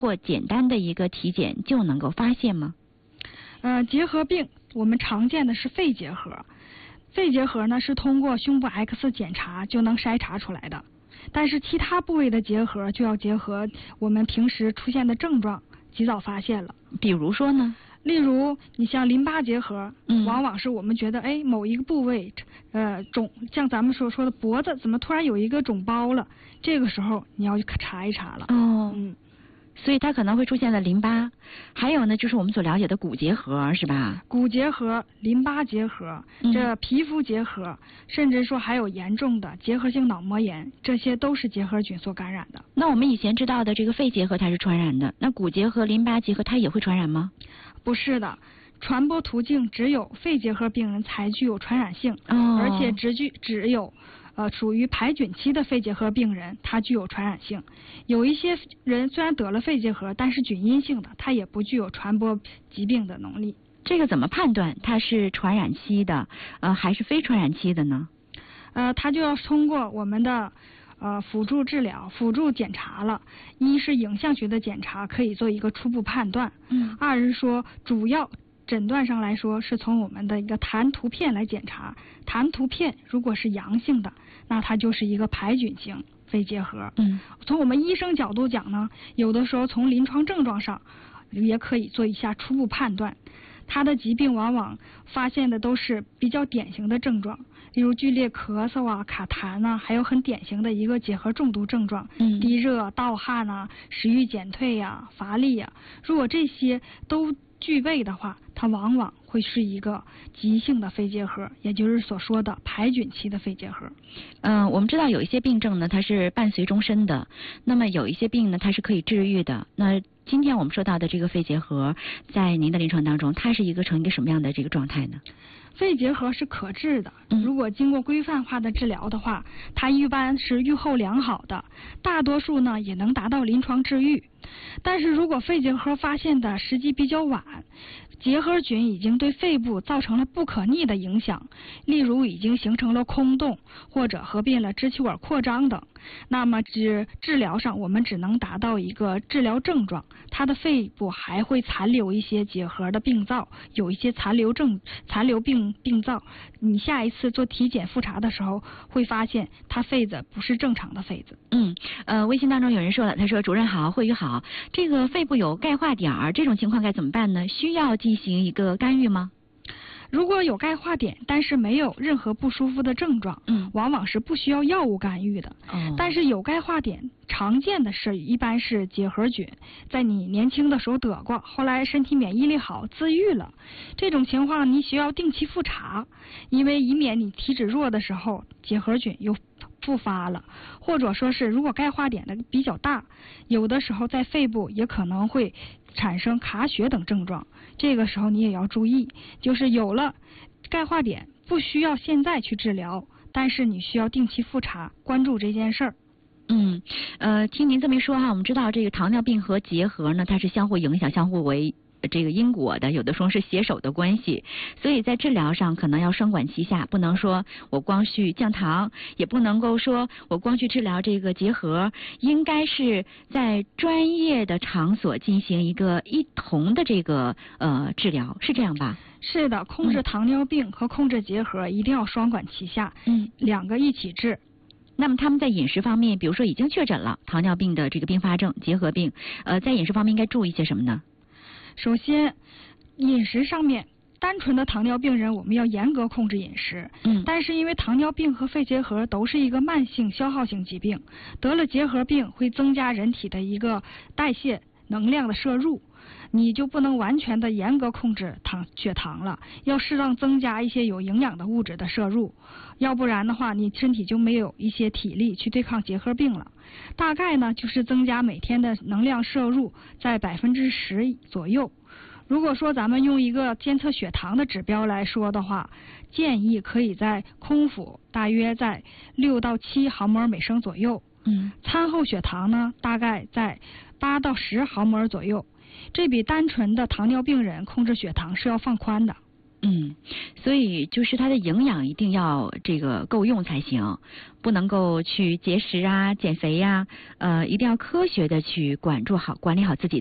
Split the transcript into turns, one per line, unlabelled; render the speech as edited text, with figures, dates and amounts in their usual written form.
或简单的一个体检就能够发现吗？
结核病我们常见的是肺结核，肺结核呢是通过胸部 X 检查就能筛查出来的，但是其他部位的结核就要结合我们平时出现的症状及早发现了。
比如说呢？
例如你像淋巴结核，往往是我们觉得某一个部位肿，像咱们所说的脖子怎么突然有一个肿包了，这个时候你要去查一查了。
所以它可能会出现在淋巴，还有呢就是我们所了解的骨结核，是吧？
骨结核、淋巴结核、这皮肤结核，甚至说还有严重的结核性脑膜炎，这些都是结核菌所感染的。
那我们以前知道的这个肺结核它是传染的，那骨结核、淋巴结核它也会传染吗？
不是的，传播途径只有肺结核病人才具有传染性，而且只有属于排菌期的肺结核病人，它具有传染性。有一些人虽然得了肺结核，但是菌阴性的，它也不具有传播疾病的能力。
这个怎么判断它是传染期的，还是非传染期的呢？
它就要通过我们的辅助治疗、辅助检查了。一是影像学的检查，可以做一个初步判断。二是说主要诊断上来说，是从我们的一个痰图片来检查，痰图片如果是阳性的，那它就是一个排菌型肺结核。从我们医生角度讲呢，有的时候从临床症状上也可以做一下初步判断。它的疾病往往发现的都是比较典型的症状，例如剧烈咳嗽啊、卡痰啊，还有很典型的一个结核中毒症状，低热、盗汗啊、食欲减退呀、乏力呀。如果这些都具备的话，它往往会是一个急性的肺结核，也就是所说的排菌期的肺结核。
我们知道有一些病症呢，它是伴随终身的，那么有一些病呢，它是可以治愈的。那今天我们说到的这个肺结核，在您的临床当中，它是呈一个什么样的这个状态呢？
肺结核是可治的，如果经过规范化的治疗的话，它一般是预后良好的，大多数呢也能达到临床治愈。但是如果肺结核发现的时机比较晚，结核菌已经对肺部造成了不可逆的影响，例如已经形成了空洞，或者合并了支气管扩张等，那么治疗上我们只能达到一个治疗症状，它的肺部还会残留一些结核的病灶，有一些残留病灶，你下一次做体检复查的时候会发现它肺子不是正常的肺子。
微信当中有人说了，他说主任好，慧宇好，这个肺部有钙化点儿，这种情况该怎么办呢？需要进行一个干预吗？
如果有钙化点，但是没有任何不舒服的症状，往往是不需要药物干预的。但是有钙化点，常见的是一般是结核菌，在你年轻的时候得过，后来身体免疫力好自愈了，这种情况你需要定期复查，因为以免你体质弱的时候结核菌又复发了，或者说是如果钙化点的比较大，有的时候在肺部也可能会产生卡血等症状，这个时候你也要注意，就是有了钙化点不需要现在去治疗，但是你需要定期复查，关注这件事儿。
听您这么一说哈，我们知道这个糖尿病和结核呢，它是相互影响、相互为这个因果的，有的时候是携手的关系，所以在治疗上可能要双管齐下，不能说我光去降糖，也不能够说我光去治疗这个结核，应该是在专业的场所进行一个一同的这个治疗，是这样吧？
是的，控制糖尿病和控制结核一定要双管齐下，两个一起治。
那么他们在饮食方面，比如说已经确诊了糖尿病的这个并发症、结核病，在饮食方面应该注意些什么呢？
首先，饮食上面，单纯的糖尿病人我们要严格控制饮食。但是因为糖尿病和肺结核都是一个慢性消耗性疾病，得了结核病会增加人体的一个代谢能量的摄入，你就不能完全的严格控制血糖了，要适当增加一些有营养的物质的摄入，要不然的话你身体就没有一些体力去对抗结核病了。大概呢就是增加每天的能量摄入在10%左右。如果说咱们用一个监测血糖的指标来说的话，建议可以在空腹大约在6到7毫摩尔每升左右。餐后血糖呢大概在8到10毫摩尔左右，这比单纯的糖尿病人控制血糖是要放宽的。
所以就是它的营养一定要这个够用才行，不能够去节食啊、减肥呀，一定要科学的去管理好自己